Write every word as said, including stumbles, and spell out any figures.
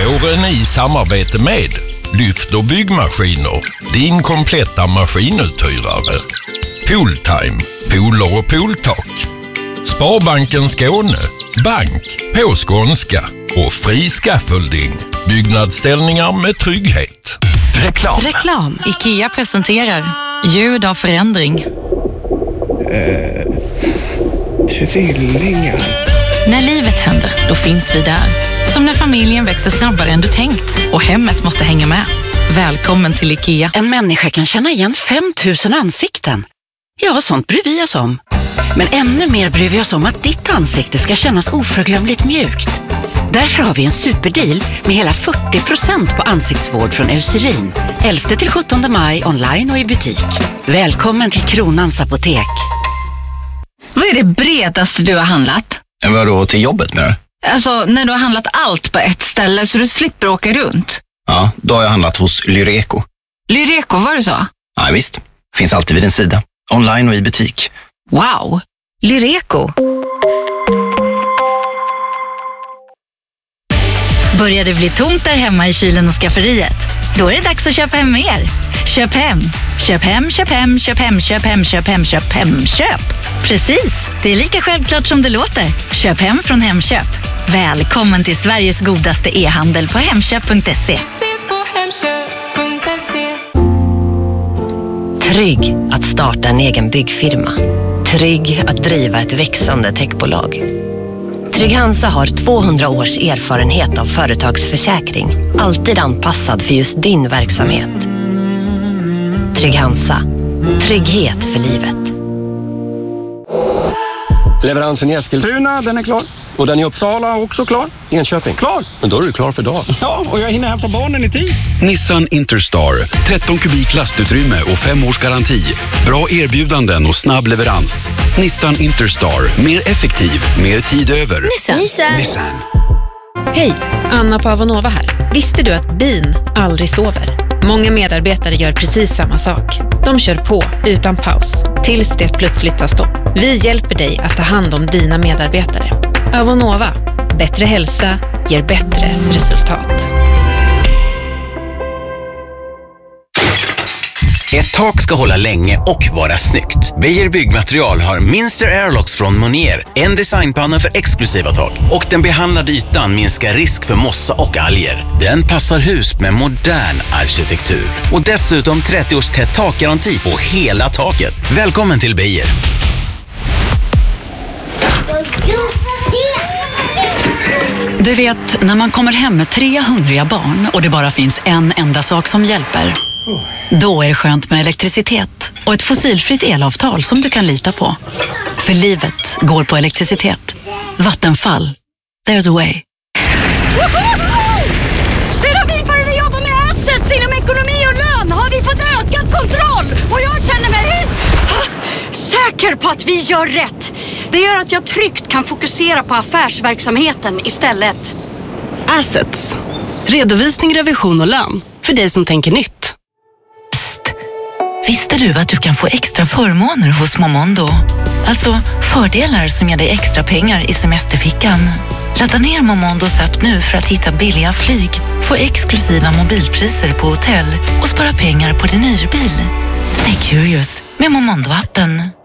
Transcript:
Våren i samarbete med Lyft och byggmaskiner, din kompletta maskinuthyrare. Pooltime, pooler och pooltak. Sparbanken Skåne, bank på skånska och fri scaffolding, byggnadsställningar med trygghet. Reklam. Reklam. IKEA presenterar ljud av förändring. Eh, tvillingar. När livet händer, då finns vi där. Som när familjen växer snabbare än du tänkt och hemmet måste hänga med. Välkommen till IKEA. En människa kan känna igen fem tusen ansikten. Ja, sånt bryr vi oss om. Men ännu mer bryr vi oss om att ditt ansikte ska kännas oförglömligt mjukt. Därför har vi en superdeal med hela fyrtio procent på ansiktsvård från Eucerin. elfte till sjuttonde maj online och i butik. Välkommen till Kronans apotek. Vad är det bredaste du har handlat? Vadå, till jobbet nu? Alltså, när du har handlat allt på ett ställe så du slipper åka runt. Ja, då har jag handlat hos Lyreco. Lyreco, var det så? Ja, visst. Finns alltid vid din sida. Online och i butik. Wow! Lyreco. Börjar det bli tomt där hemma i kylen och skafferiet? Då är det dags att köpa hem mer. Köp hem. Köp hem, köp hem, köp hem, köp hem, köp hem, köp hem, köp. Precis, det är lika självklart som det låter. Köp hem från Hemköp. Välkommen till Sveriges godaste e-handel på hemköp punkt se. Trygg att starta en egen byggfirma. Trygg att driva ett växande techbolag. Trygg Hansa har tvåhundra års erfarenhet av företagsförsäkring. Alltid anpassad för just din verksamhet. Trygg Hansa. Trygghet för livet. Leveransen i Eskilstuna, den är klar. Och den i Uppsala också klar. Enköping, klar. Men då är du klar för dagen. Ja, och jag hinner hämta barnen i tid. Nissan Interstar. tretton kubik lastutrymme och fem års garanti. Bra erbjudanden och snabb leverans. Nissan Interstar. Mer effektiv, mer tid över. Nissan. Nissan. Nissan. Hej, Anna på Avonova här. Visste du att bin aldrig sover? Många medarbetare gör precis samma sak. De kör på utan paus, tills det plötsligt tar stopp. Vi hjälper dig att ta hand om dina medarbetare. Avonova. Bättre hälsa ger bättre resultat. Ett tak ska hålla länge och vara snyggt. Beijer Byggmaterial har Minster Airlocks från Monier. En designpanna för exklusiva tak. Och den behandlade ytan minskar risk för mossa och alger. Den passar hus med modern arkitektur. Och dessutom trettio års tätt takgaranti på hela taket. Välkommen till Beijer. Du vet, när man kommer hem med tre hungriga barn och det bara finns en enda sak som hjälper. Då är det skönt med elektricitet och ett fossilfritt elavtal som du kan lita på. För livet går på elektricitet. Vattenfall. There's a way. Sedan vi började jobba med assets inom ekonomi och lön har vi fått ökad kontroll. Och jag känner mig säker på att vi gör rätt. Det gör att jag tryggt kan fokusera på affärsverksamheten istället. Assets. Redovisning, revision och lön. För dig som tänker nytt. Visste du att du kan få extra förmåner hos Momondo? Alltså fördelar som ger dig extra pengar i semesterfickan. Ladda ner Momondos app nu för att hitta billiga flyg, få exklusiva mobilpriser på hotell och spara pengar på din hyrbil. Stay curious med Momondo-appen.